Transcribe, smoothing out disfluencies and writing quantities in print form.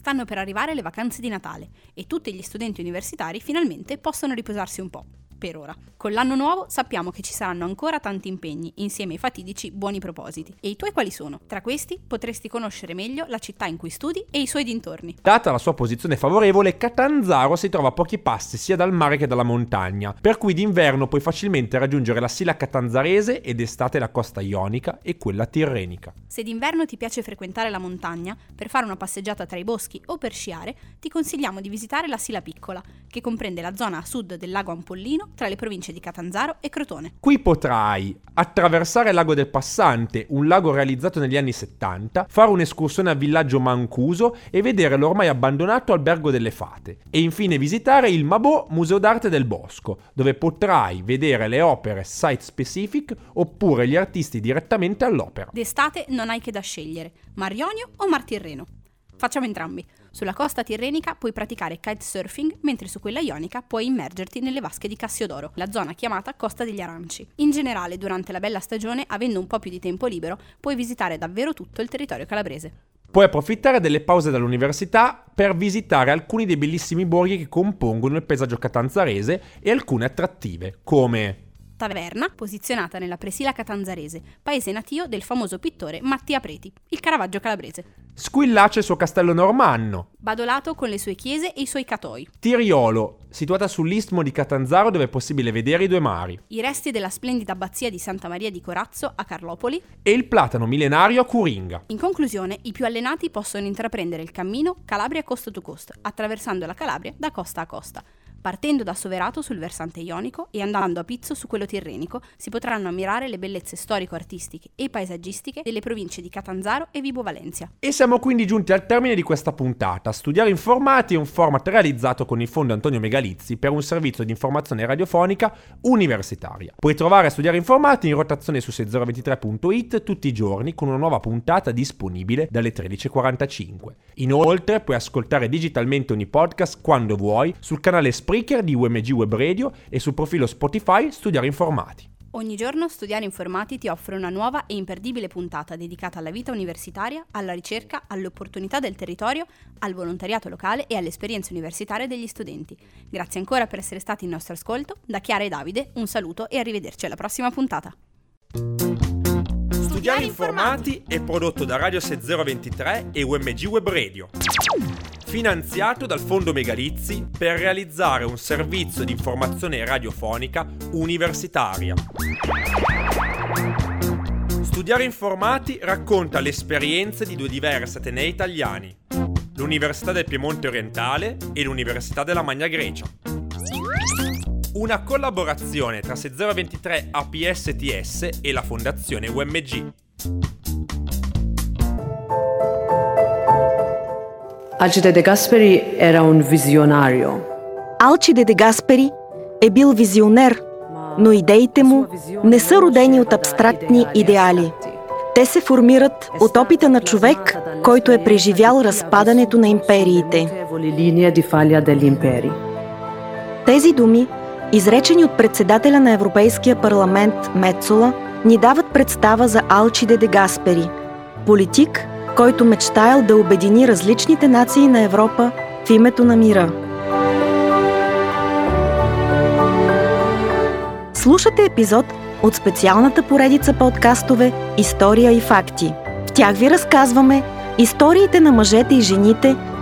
Stanno per arrivare le vacanze di Natale e tutti gli studenti universitari finalmente possono riposarsi un po'. Per ora. Con l'anno nuovo sappiamo che ci saranno ancora tanti impegni insieme ai fatidici buoni propositi. E i tuoi quali sono? Tra questi potresti conoscere meglio la città in cui studi e i suoi dintorni. Data la sua posizione favorevole, Catanzaro si trova a pochi passi sia dal mare che dalla montagna, per cui d'inverno puoi facilmente raggiungere la Sila Catanzarese ed d'estate la costa ionica e quella tirrenica. Se d'inverno ti piace frequentare la montagna, per fare una passeggiata tra i boschi o per sciare, ti consigliamo di visitare la Sila Piccola, che comprende la zona a sud del lago Ampollino tra le province di Catanzaro e Crotone. Qui potrai attraversare il lago del Passante, un lago realizzato negli anni 70, fare un'escursione al villaggio Mancuso e vedere l'ormai abbandonato albergo delle fate. E infine visitare il Mabò Museo d'Arte del Bosco, dove potrai vedere le opere site specific oppure gli artisti direttamente all'opera. D'estate non hai che da scegliere, Mar Ionio o Mar Tirreno. Facciamo entrambi. Sulla costa tirrenica puoi praticare kitesurfing, mentre su quella ionica puoi immergerti nelle vasche di Cassiodoro, la zona chiamata Costa degli Aranci. In generale, durante la bella stagione, avendo un po' più di tempo libero, puoi visitare davvero tutto il territorio calabrese. Puoi approfittare delle pause dall'università per visitare alcuni dei bellissimi borghi che compongono il paesaggio catanzarese e alcune attrattive, come Taverna, posizionata nella Presila Catanzarese, paese natio del famoso pittore Mattia Preti, il Caravaggio calabrese. Squillace e il suo castello normanno. Badolato con le sue chiese e i suoi catoi. Tiriolo, situata sull'istmo di Catanzaro dove è possibile vedere i due mari. I resti della splendida abbazia di Santa Maria di Corazzo a Carlopoli. E il platano millenario a Curinga. In conclusione, i più allenati possono intraprendere il cammino Calabria Coast to Coast, attraversando la Calabria da costa a costa. Partendo da Soverato sul versante ionico e andando a Pizzo su quello tirrenico, si potranno ammirare le bellezze storico-artistiche e paesaggistiche delle province di Catanzaro e Vibo Valentia. E siamo quindi giunti al termine di questa puntata. Studiare informati è un format realizzato con il Fondo Antonio Megalizzi per un servizio di informazione radiofonica universitaria. Puoi trovare Studiare Informati in rotazione su 6023.it tutti i giorni con una nuova puntata disponibile dalle 13:45. Inoltre puoi ascoltare digitalmente ogni podcast quando vuoi sul canale Spreaker di UMG Web Radio e sul profilo Spotify Studiare Informati. Ogni giorno Studiare Informati ti offre una nuova e imperdibile puntata dedicata alla vita universitaria, alla ricerca, alle opportunità del territorio, al volontariato locale e alle esperienze universitarie degli studenti. Grazie ancora per essere stati in nostro ascolto. Da Chiara e Davide un saluto e arrivederci alla prossima puntata. Studiare Informati è prodotto da Radio 6023 e UMG Web Radio. Finanziato dal Fondo Megalizzi per realizzare un servizio di informazione radiofonica universitaria. Studiare Informati racconta le esperienze di due diversi atenei italiani, l'Università del Piemonte Orientale e l'Università della Magna Grecia. Una collaborazione tra 6023 APSTS e la Fondazione UMG. Alcide De Gasperi era un visionario. Алчиде де Гаспери е бил визионер, но идеите му не са родени от абстрактни идеали. Те се формират от опита на човек, който е преживял разпадането на империите. Тези думи, изречени от председателя на Европейския парламент Мецола, ни дават представа за Алчиде де Гаспери, политик, който мечтаял да обедини различните нации на Европа в името на мира. Слушате епизод от специалната поредица подкастове «История и факти». В тях ви разказваме историите на мъжете и жените,